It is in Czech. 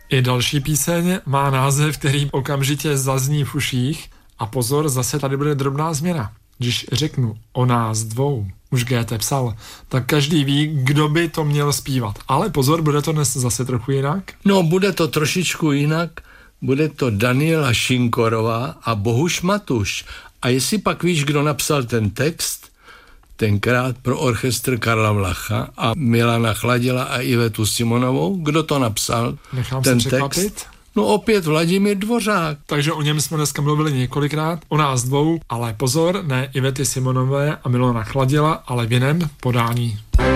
I další píseň má název, který okamžitě zazní v uších. A pozor, zase tady bude drobná změna. Když řeknu o nás dvou, už Goethe psal, tak každý ví, kdo by to měl zpívat. Ale pozor, bude to dnes zase trochu jinak? No, bude to trošičku jinak. Bude to Daniela Šinkorová a Bohuš Matuš. A jestli pak víš, kdo napsal ten text, tenkrát pro orchestr Karla Vlacha a Milana Chladila a Ivetu Simonovou, kdo to napsal? Nechám ten se překvapit. Text? No opět Vladimír Dvořák. Takže o něm jsme dneska mluvili několikrát, o nás dvou, ale pozor, ne Ivety Simonové a Milana Chladila, ale v jiném podání.